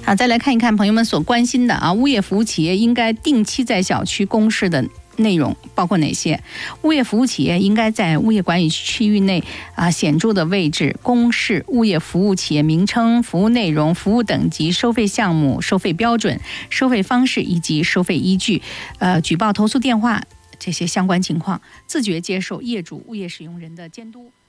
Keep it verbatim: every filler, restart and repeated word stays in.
好，再来看一看朋友们所关心的啊，物业服务企业应该定期在小区公示的内容包括哪些？物业服务企业应该在物业管理区域内啊显著的位置公示物业服务企业名称、服务内容、服务等级、收费项目、收费标准、收费方式以及收费依据，呃，举报投诉电话这些相关情况，自觉接受业主、物业使用人的监督。